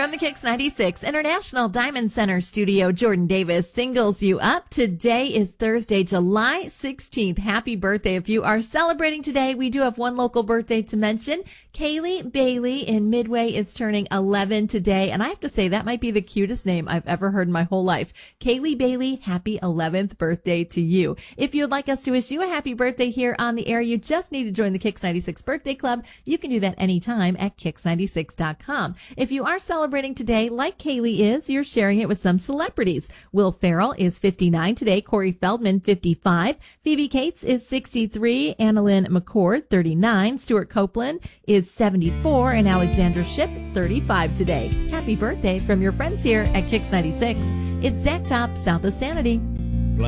From the Kicks 96 International Diamond Center studio, Jordan Davis singles you up. Today is Thursday, July 16th. Happy birthday. If you are celebrating today, we do have one local birthday to mention. Kaylee Bailey in Midway is turning 11 today, and I have to say that might be the cutest name I've ever heard in my whole life. Kaylee Bailey, happy 11th birthday to you. If you'd like us to wish you a happy birthday here on the air, you just need to join the Kicks 96 Birthday Club. You can do that anytime at Kicks96.com. If you are celebrating today, like Kaylee is, you're sharing it with some celebrities. Will Ferrell is 59 today, Corey Feldman 55, Phoebe Cates is 63, Annalyn McCord 39, Stuart Copeland is 74, and Alexander Shipp 35 today. Happy birthday from your friends here at Kicks 96. It's Zach Top, South of Sanity.